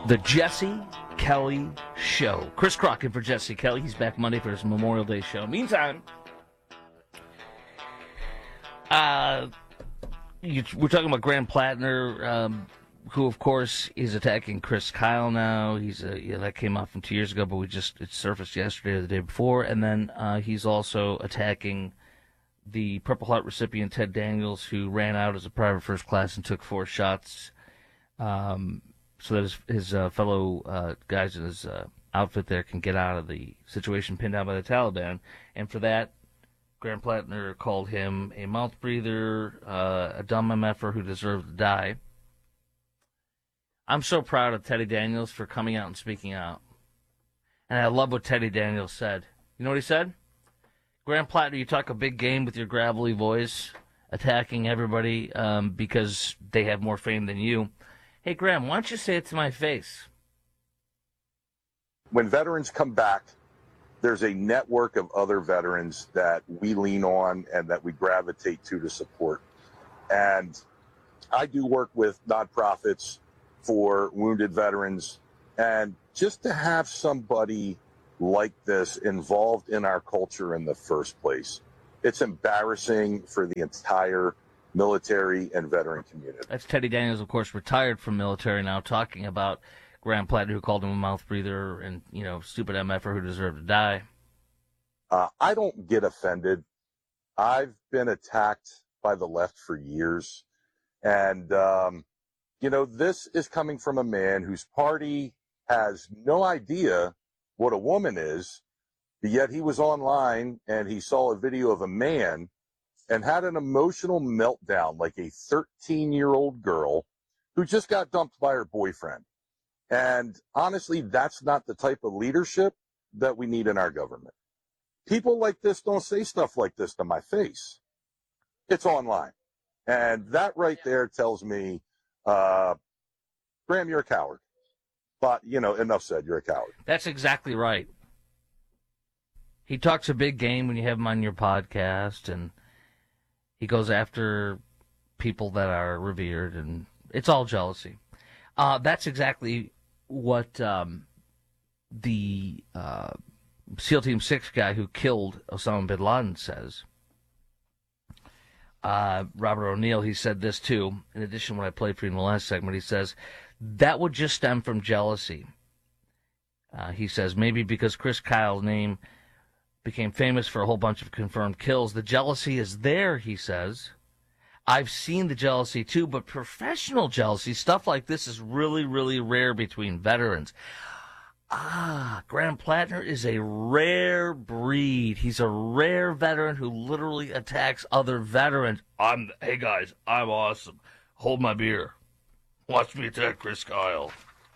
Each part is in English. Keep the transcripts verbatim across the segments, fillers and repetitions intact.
The Jesse Kelly Show. Chris Crockett for Jesse Kelly. He's back Monday for his Memorial Day show. Meantime, uh, you, we're talking about Graham Plattner, um, who, of course, is attacking Chris Kyle now. He's a, yeah, that came out from two years ago, but we just it surfaced yesterday or the day before. And then uh, he's also attacking the Purple Heart recipient Ted Daniels, who ran out as a private first class and took four shots. Um, so that his, his uh, fellow uh, guys in his uh, outfit there can get out of the situation pinned down by the Taliban. And for that, Graham Plattner called him a mouth breather, uh, a dumb M F er who deserved to die. I'm so proud of Teddy Daniels for coming out and speaking out. And I love what Teddy Daniels said. You know what he said? Graham Plattner, you talk a big game with your gravelly voice, attacking everybody um, because they have more fame than you. Hey, Graham, why don't you say it to my face? When veterans come back, there's a network of other veterans that we lean on and that we gravitate to to support. And I do work with nonprofits for wounded veterans. And just to have somebody like this involved in our culture in the first place, it's embarrassing for the entire military and veteran community. That's Teddy Daniels, of course, retired from military now, talking about Graham Plattner, who called him a mouth breather and, you know, stupid M F er who deserved to die. Uh, I don't get offended. I've been attacked by the left for years. And, um, you know, this is coming from a man whose party has no idea what a woman is, but yet he was online and he saw a video of a man and had an emotional meltdown like a thirteen-year-old girl who just got dumped by her boyfriend. And honestly, that's not the type of leadership that we need in our government. People like this don't say stuff like this to my face. It's online. And that right there tells me, uh, Graham, you're a coward. But, you know, enough said, you're a coward. That's exactly right. He talks a big game when you have him on your podcast, and he goes after people that are revered, and it's all jealousy. Uh, that's exactly what um, the uh, SEAL Team six guy who killed Osama bin Laden says. Uh, Robert O'Neill, he said this too. In addition to what I played for you in the last segment, he says, that would just stem from jealousy. Uh, he says, maybe because Chris Kyle's name became famous for a whole bunch of confirmed kills. The jealousy is there, he says. I've seen the jealousy too, but professional jealousy, stuff like this is really, really rare between veterans. Ah, Graham Plattner is a rare breed. He's a rare veteran who literally attacks other veterans. I'm, hey guys, I'm awesome. Hold my beer. Watch me attack Chris Kyle.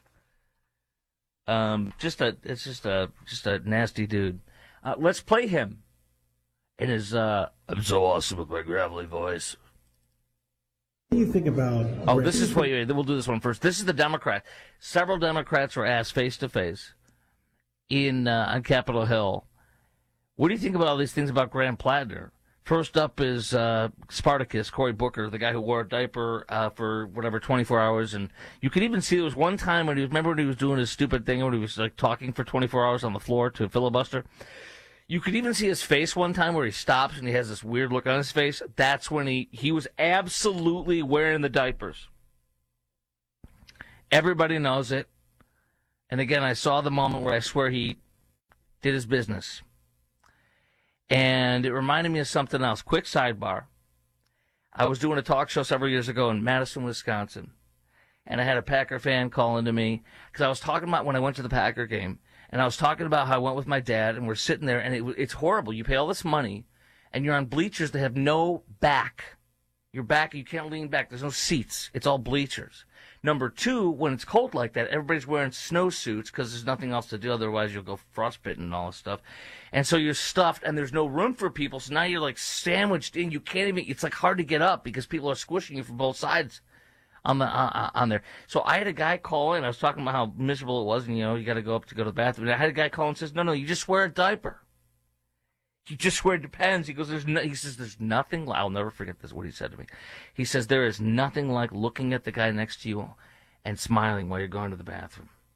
Um, just a, it's just a, just a nasty dude. Uh, let's play him in his, uh, I'm so awesome with my gravelly voice. What do you think about... Oh, this is, wait, wait, we'll do this one first. This is the Democrat. Several Democrats were asked face-to-face in, uh, on Capitol Hill, what do you think about all these things about Graham Plattner? First up is uh, Spartacus, Cory Booker, the guy who wore a diaper uh, for whatever twenty-four hours, and you could even see there was one time when he was, remember when he was doing his stupid thing when he was like talking for twenty-four hours on the floor to a filibuster? You could even see his face one time where he stops and he has this weird look on his face. That's when he, he was absolutely wearing the diapers. Everybody knows it. And again, I saw the moment where I swear he did his business. And it reminded me of something else. Quick sidebar. I was doing a talk show several years ago in Madison, Wisconsin. And I had a Packer fan call into me because I was talking about when I went to the Packer game. And I was talking about how I went with my dad, and we're sitting there, and it, it's horrible. You pay all this money, and you're on bleachers that have no back. Your back, you can't lean back. There's no seats. It's all bleachers. Number two, when it's cold like that, everybody's wearing snowsuits because there's nothing else to do. Otherwise, you'll go frostbitten and all this stuff. And so you're stuffed, and there's no room for people. So now you're like sandwiched in. You can't even. It's like hard to get up because people are squishing you from both sides on the uh, on there. So I had a guy call in. I was talking about how miserable it was, and you know you got to go up to go to the bathroom. And I had a guy call and says, "No, no, you just wear a diaper. You just wear Depends." He goes, "There's no." He says, "There's nothing." I'll never forget this. What he said to me. He says, "There is nothing like looking at the guy next to you and smiling while you're going to the bathroom."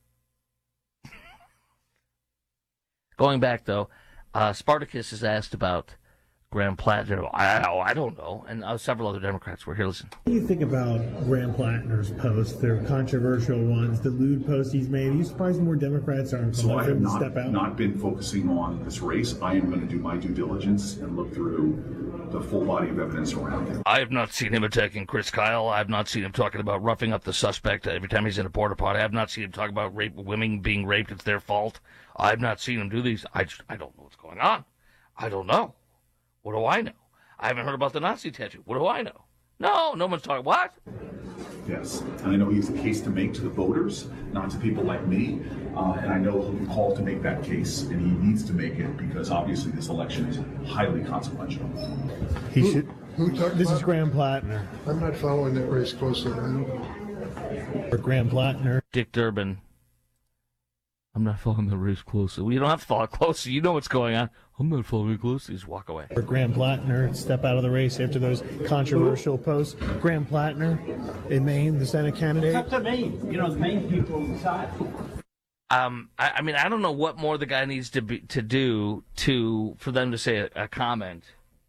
Going back, though, uh, Spartacus is asked about Graham Plattner. I, I don't know. And uh, several other Democrats were here. Listen. What do you think about Graham Plattner's posts? They're controversial ones, the lewd posts he's made. Are you surprised more Democrats aren't So I have to not, step out? not been focusing on this race. I am going to do my due diligence and look through the full body of evidence around him. I have not seen him attacking Chris Kyle. I have not seen him talking about roughing up the suspect every time he's in a porta potty. I have not seen him talk about rape, women being raped. It's their fault. I have not seen him do these. I just, I don't know what's going on. I don't know. What do I know? I haven't heard about the Nazi tattoo. What do I know? No, no one's talking. What? Yes, and I know he has a case to make to the voters, not to people like me, uh, and I know he'll be called to make that case, and he needs to make it because obviously this election is highly consequential. He Who- should. Who talked This about is Graham Plattner. I'm not following that race closely. I don't. Or Graham Plattner. Dick Durbin. I'm not following the race closely. Well, you don't have to follow it closely. You know what's going on. I'm not following it closely. Just walk away. Or Graham Plattner step out of the race after those controversial posts. Graham Plattner in Maine, the Senate candidate. It's up to Maine. You know, the Maine people decide. Um, I, I mean, I don't know what more the guy needs to be to do to for them to say a, a comment.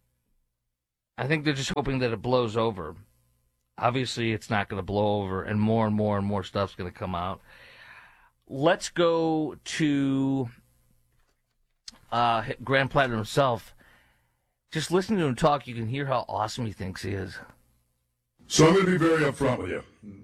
I think they're just hoping that it blows over. Obviously, it's not going to blow over, and more and more and more stuff's going to come out. Let's go to uh, Graham Plattner himself. Just listening to him talk, you can hear how awesome he thinks he is. So I'm going to be very upfront with you.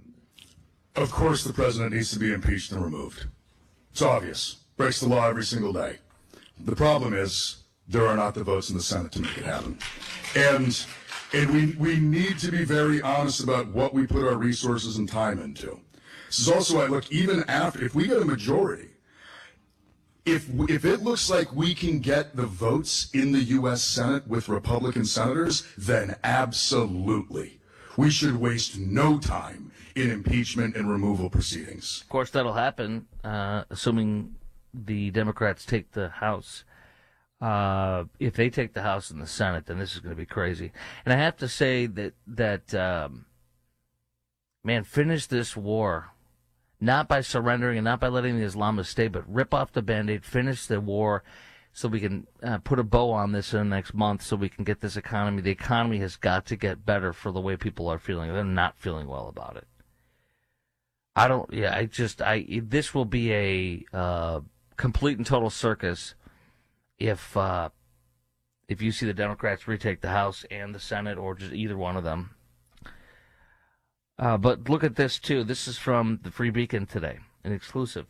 Of course, the president needs to be impeached and removed. It's obvious. Breaks the law every single day. The problem is there are not the votes in the Senate to make it happen. And and we, we need to be very honest about what we put our resources and time into. This is also why, look, even after, if we get a majority, if if it looks like we can get the votes in the U S Senate with Republican senators, then absolutely. We should waste no time in impeachment and removal proceedings. Of course, that'll happen, uh, assuming the Democrats take the House. Uh, if they take the House and the Senate, then this is going to be crazy. And I have to say that, that um, man, finish this war. Not by surrendering and not by letting the Islamists stay, but rip off the Band-Aid, finish the war so we can uh, put a bow on this in the next month so we can get this economy. The economy has got to get better for the way people are feeling. They're not feeling well about it. I don't, yeah, I just, I, this will be a uh, complete and total circus if, uh, if you see the Democrats retake the House and the Senate or just either one of them. Uh, but look at this, too. This is from the Free Beacon today, an exclusive.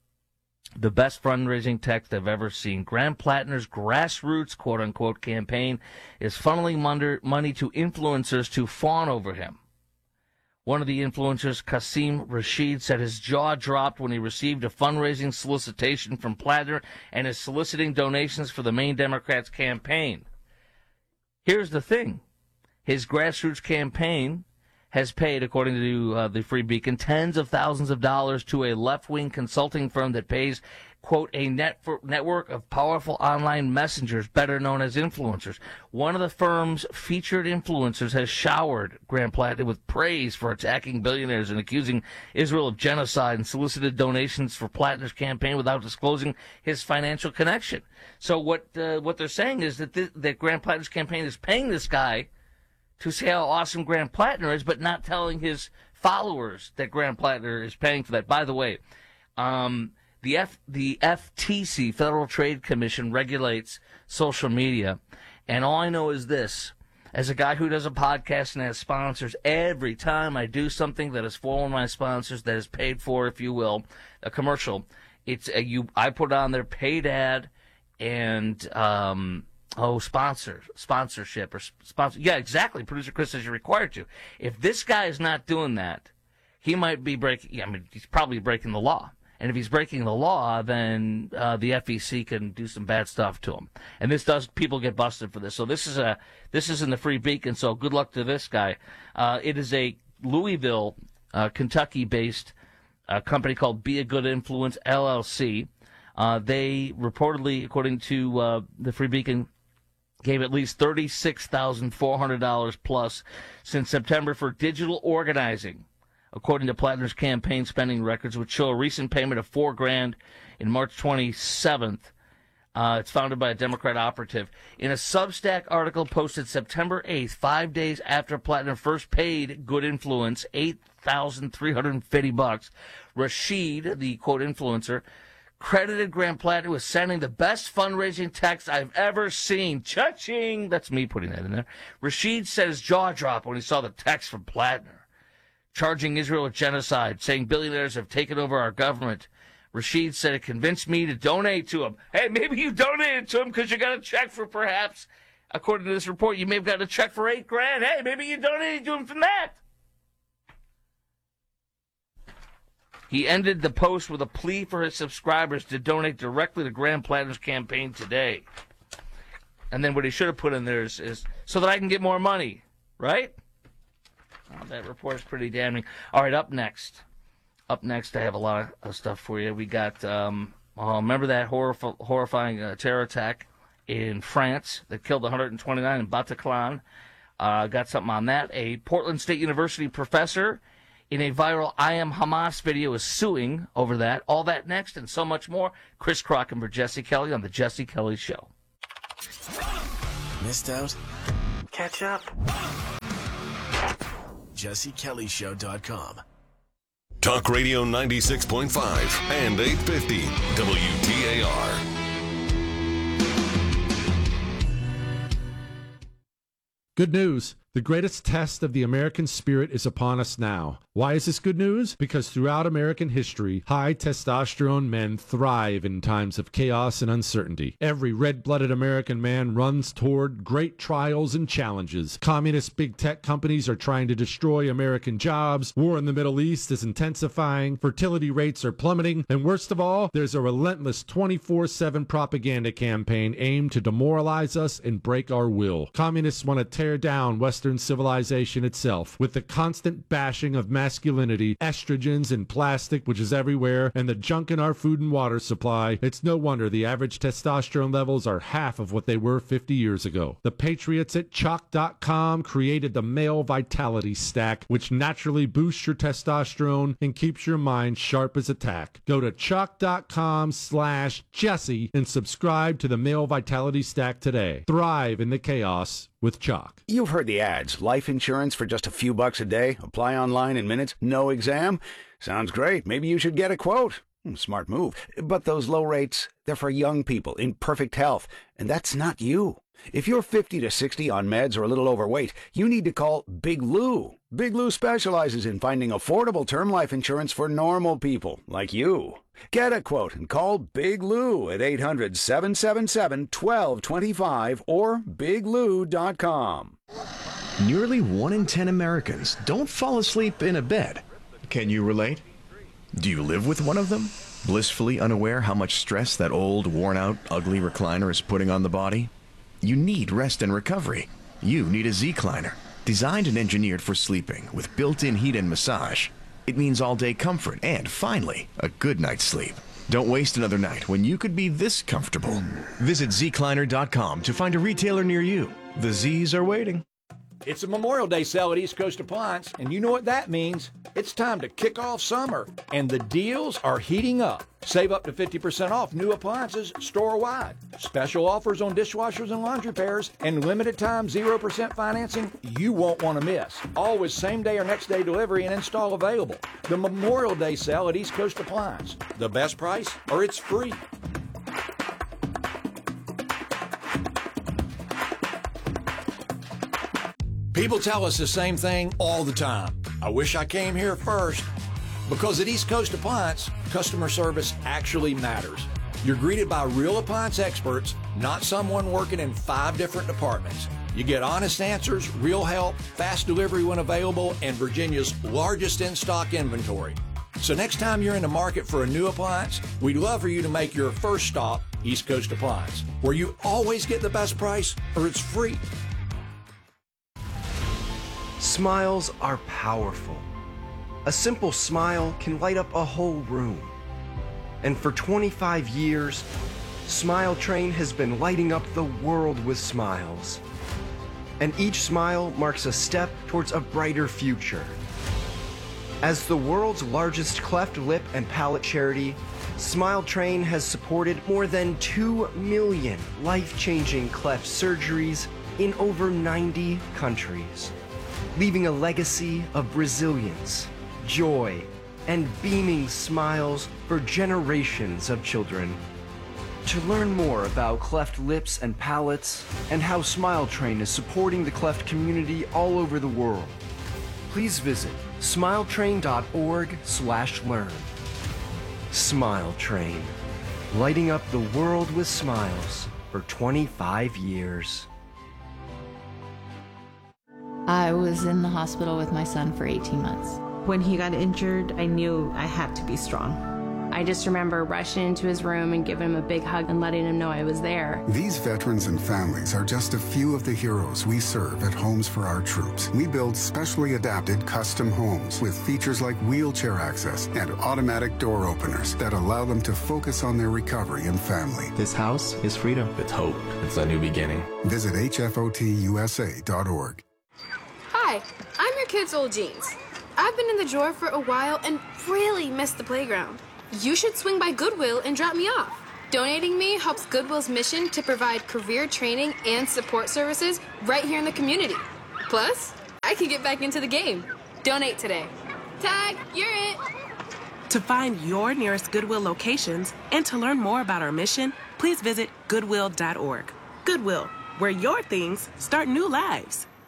The best fundraising text I've ever seen. Graham Plattner's grassroots, quote-unquote, campaign is funneling money to influencers to fawn over him. One of the influencers, Qasim Rashid, said his jaw dropped when he received a fundraising solicitation from Plattner and is soliciting donations for the Maine Democrats' campaign. Here's the thing. His grassroots campaign has paid, according to uh, the Free Beacon, tens of thousands of dollars to a left-wing consulting firm that pays, quote, a net network of powerful online messengers, better known as influencers. One of the firm's featured influencers has showered Graham Plattner with praise for attacking billionaires and accusing Israel of genocide and solicited donations for Plattner's campaign without disclosing his financial connection. So what uh, what they're saying is that, th- that Graham Plattner's campaign is paying this guy to say how awesome Graham Plattner is, but not telling his followers that Graham Plattner is paying for that. By the way, um, the F, the F T C, Federal Trade Commission, regulates social media, and all I know is this. As a guy who does a podcast and has sponsors, every time I do something that is for one of my sponsors, that is paid for, if you will, a commercial, it's a, you. I put on their paid ad and um, Oh, sponsor, sponsorship or sponsor. Yeah, exactly. Producer Chris says you're required to. If this guy is not doing that, he might be breaking, I mean, he's probably breaking the law. And if he's breaking the law, then uh, the F E C can do some bad stuff to him. And this does, people get busted for this. So this is a, this is in the Free Beacon, so good luck to this guy. Uh, it is a Louisville, uh, Kentucky-based uh, company called Be a Good Influence, L L C. Uh, they reportedly, according to uh, the Free Beacon, gave at least thirty-six thousand four hundred dollars plus since September for digital organizing, according to Plattner's campaign spending records, which show a recent payment of four grand in March twenty-seventh. Uh, it's founded by a Democrat operative. In a Substack article posted September eighth, five days after Platinum first paid Good Influence eight thousand three hundred fifty bucks, Rashid, the quote influencer, credited Graham Platinum with sending the best fundraising text I've ever seen. Cha-ching! That's me putting that in there. Rashid said his jaw dropped when he saw the text from Platinum, charging Israel with genocide, saying billionaires have taken over our government. Rashid said it convinced me to donate to him. Hey, maybe you donated to him because you got a check for perhaps, according to this report, you may have got a check for eight grand. Hey, maybe you donated to him from that. He ended the post with a plea for his subscribers to donate directly to Graham Platinum's campaign today. And then what he should have put in there is, is so that I can get more money, right? Oh, that report is pretty damning. All right, up next. Up next, I have a lot of stuff for you. We got, um, oh, remember that horrif- horrifying uh, terror attack in France that killed one hundred twenty-nine in Bataclan? Uh, got something on that. A Portland State University professor in a viral I Am Hamas video is suing over that. All that next and so much more. Chris Crocken for Jesse Kelly on The Jesse Kelly Show. Missed out? Catch up. Jesse Kelly Show dot com. Talk Radio ninety-six point five and eight fifty W T A R. Good news. The greatest test of the American spirit is upon us now. Why is this good news? Because throughout American history, high testosterone men thrive in times of chaos and uncertainty. Every red-blooded American man runs toward great trials and challenges. Communist big tech companies are trying to destroy American jobs. War in the Middle East is intensifying. Fertility rates are plummeting. And worst of all, there's a relentless twenty-four seven propaganda campaign aimed to demoralize us and break our will. Communists want to tear down Western Western civilization itself, with the constant bashing of masculinity, estrogens and plastic, which is everywhere, and the junk in our food and water supply. It's no wonder the average testosterone levels are half of what they were fifty years ago. The patriots at chalk dot com created the Male Vitality Stack, which naturally boosts your testosterone and keeps your mind sharp as a tack. Go to chalk dot com slash Jesse and subscribe to the Male Vitality Stack today. Thrive in the chaos with Chalk. You've heard the ads. Life insurance for just a few bucks a day. Apply online in minutes. No exam. Sounds great. Maybe you should get a quote. Smart move. But those low rates, they're for young people in perfect health. And that's not you. If you're fifty to sixty on meds or a little overweight, you need to call Big Lou. Big Lou specializes in finding affordable term life insurance for normal people like you. Get a quote and call Big Lou at eight hundred, seven seven seven, one two two five or big lou dot com. Nearly one in ten Americans don't fall asleep in a bed. Can you relate? Do you live with one of them? Blissfully unaware how much stress that old, worn-out, ugly recliner is putting on the body? You need rest and recovery. You need a Z-Cliner. Designed and engineered for sleeping with built-in heat and massage. It means all-day comfort and, finally, a good night's sleep. Don't waste another night when you could be this comfortable. Visit Z Cliner dot com to find a retailer near you. The Z's are waiting. It's a Memorial Day sale at East Coast Appliance, and you know what that means. It's time to kick off summer, and the deals are heating up. Save up to fifty percent off new appliances store-wide. Special offers on dishwashers and laundry pairs, and limited time zero percent financing you won't want to miss. Always same-day or next-day delivery and install available. The Memorial Day sale at East Coast Appliance. The best price, or it's free. People tell us the same thing all the time. I wish I came here first. Because at East Coast Appliance, customer service actually matters. You're greeted by real appliance experts, not someone working in five different departments. You get honest answers, real help, fast delivery when available, and Virginia's largest in-stock inventory. So next time you're in the market for a new appliance, we'd love for you to make your first stop East Coast Appliance, where you always get the best price or it's free. Smiles are powerful. A simple smile can light up a whole room. And for twenty-five years, Smile Train has been lighting up the world with smiles. And each smile marks a step towards a brighter future. As the world's largest cleft lip and palate charity, Smile Train has supported more than two million life-changing cleft surgeries in over ninety countries, leaving a legacy of resilience, joy, and beaming smiles for generations of children. To learn more about cleft lips and palates and how Smile Train is supporting the cleft community all over the world, please visit smiletrain.org slash learn. Smile Train, lighting up the world with smiles for twenty-five years. I was in the hospital with my son for eighteen months. When he got injured, I knew I had to be strong. I just remember rushing into his room and giving him a big hug and letting him know I was there. These veterans and families are just a few of the heroes we serve at Homes for Our Troops. We build specially adapted custom homes with features like wheelchair access and automatic door openers that allow them to focus on their recovery and family. This house is freedom. It's hope. It's a new beginning. Visit H F O T U S A dot org. Hi, I'm your kid's old jeans. I've been in the drawer for a while and really missed the playground. You should swing by Goodwill and drop me off. Donating me helps Goodwill's mission to provide career training and support services right here in the community. Plus, I can get back into the game. Donate today. Tag, you're it. To find your nearest Goodwill locations and to learn more about our mission, please visit goodwill dot org. Goodwill, where your things start new lives.